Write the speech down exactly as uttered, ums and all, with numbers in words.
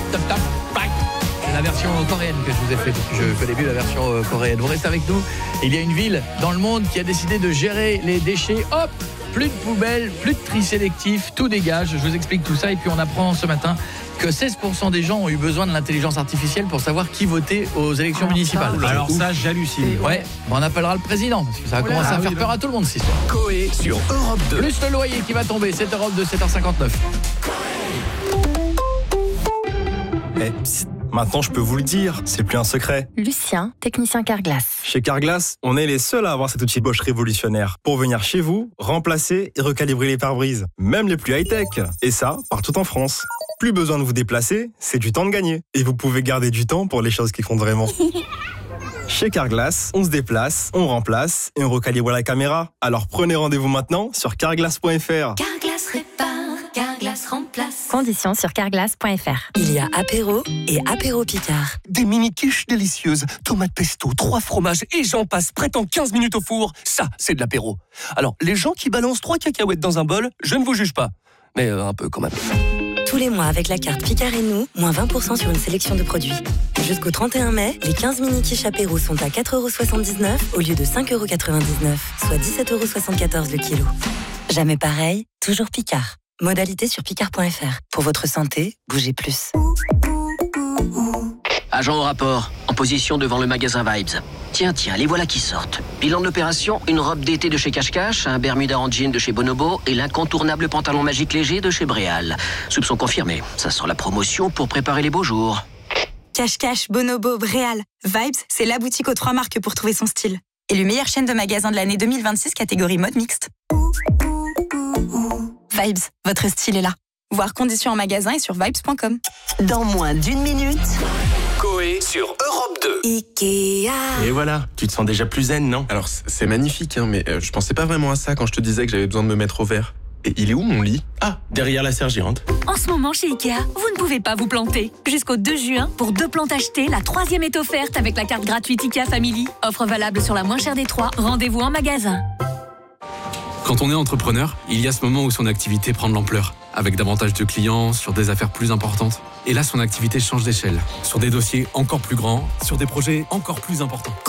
top, top, tac. C'est la version coréenne que je vous ai fait depuis que je connais mieux la version euh, coréenne. Vous restez avec nous. Il y a une ville dans le monde qui a décidé de gérer les déchets. Hop, plus de poubelles, plus de tri sélectif, tout dégage. Je vous explique tout ça et puis on apprend ce matin que seize pour cent des gens ont eu besoin de l'intelligence artificielle pour savoir qui votait aux élections alors municipales. Ça, alors ça, j'hallucine. Ouais, on appellera le président parce que ça va commencer là, à oui, faire là. peur à tout le monde cette histoire. Coé sur Europe deux. Plus le loyer qui va tomber, sept Europe de sept heures cinquante-neuf. Eh, psst, maintenant je peux vous le dire, c'est plus un secret. Lucien, technicien Carglass. Chez Carglass, on est les seuls à avoir cet outil Bosch révolutionnaire pour venir chez vous, remplacer et recalibrer les pare-brises, même les plus high-tech. Et ça, partout en France. Plus besoin de vous déplacer, c'est du temps de gagner. Et vous pouvez garder du temps pour les choses qui comptent vraiment. Chez Carglass, on se déplace, on remplace et on recalibre la caméra. Alors prenez rendez-vous maintenant sur carglass point f r. Carglass répare, Carglass remplace. Conditions sur carglass point f r. Il y a apéro et apéro Picard. Des mini-quiches délicieuses, tomates pesto, trois fromages et j'en passe, prêt en quinze minutes au four. Ça, c'est de l'apéro. Alors, les gens qui balancent trois cacahuètes dans un bol, je ne vous juge pas. Mais euh, un peu quand même. Tous les mois avec la carte Picard et nous, moins vingt pour cent sur une sélection de produits. Jusqu'au trente et un mai, les quinze mini-quiches apéro sont à quatre euros soixante-dix-neuf au lieu de cinq euros quatre-vingt-dix-neuf, soit dix-sept euros soixante-quatorze le kilo. Jamais pareil, toujours Picard. Modalité sur picard point f r. Pour votre santé, bougez plus. Agent au rapport, en position devant le magasin Vibes. Tiens, tiens, les voilà qui sortent. Bilan de l'opération, une robe d'été de chez Cache Cache, un Bermuda en jean de chez Bonobo et l'incontournable pantalon magique léger de chez Bréal. Soupçon confirmé, ça sent la promotion pour préparer les beaux jours. Cache Cache, Bonobo, Bréal. Vibes, c'est la boutique aux trois marques pour trouver son style. Élue meilleure chaîne de magasins de l'année deux mille vingt-six, catégorie mode mixte. Vibes, votre style est là. Voir conditions en magasin et sur vibes point com. Dans moins d'une minute, Coé sur Europe deux. Ikea. Et voilà, tu te sens déjà plus zen, non? Alors, c'est c'est magnifique, hein, mais euh, je pensais pas vraiment à ça quand je te disais que j'avais besoin de me mettre au vert. Et il est où mon lit? Ah, derrière la serre gérante. En ce moment, chez Ikea, vous ne pouvez pas vous planter. Jusqu'au deux juin, pour deux plantes achetées, la troisième est offerte avec la carte gratuite Ikea Family. Offre valable sur la moins chère des trois. Rendez-vous en magasin. Quand on est entrepreneur, il y a ce moment où son activité prend de l'ampleur, avec davantage de clients, sur des affaires plus importantes. Et là, son activité change d'échelle, sur des dossiers encore plus grands, sur des projets encore plus importants.